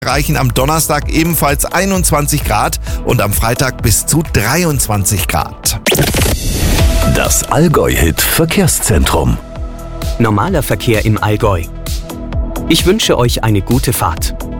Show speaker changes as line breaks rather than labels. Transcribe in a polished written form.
erreichen am Donnerstag ebenfalls 21 Grad und am Freitag bis zu 23 Grad.
Das Allgäu-Hit Verkehrszentrum.
Normaler Verkehr im Allgäu. Ich wünsche euch eine gute Fahrt.